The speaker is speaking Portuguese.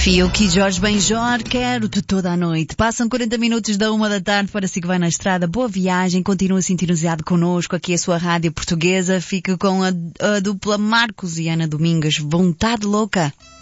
Fiuk e Jorge Benjor, quero-te toda a noite. Passam 40 minutos da 1 da tarde para si que vai na estrada. Boa viagem, continua sintonizado connosco. Aqui é a sua rádio portuguesa. Fique com a dupla Marcos e Ana Domingas. Vontade Louca.